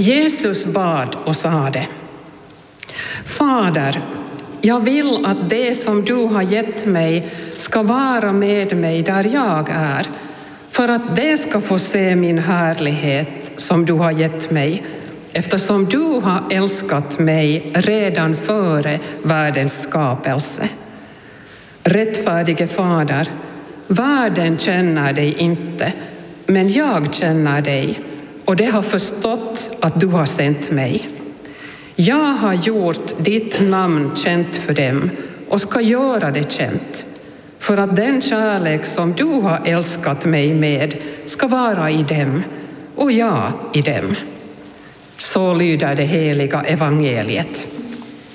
Jesus bad och sade: Fader, jag vill att det som du har gett mig ska vara med mig där jag är, för att det ska få se min härlighet som du har gett mig, eftersom du har älskat mig redan före världens skapelse. Rättfärdige Fader, världen känner dig inte, men jag känner dig, och det har förstått att du har sänt mig. Jag har gjort ditt namn känt för dem och ska göra det känt, för att den kärlek som du har älskat mig med ska vara i dem och jag i dem. Så lyder det heliga evangeliet.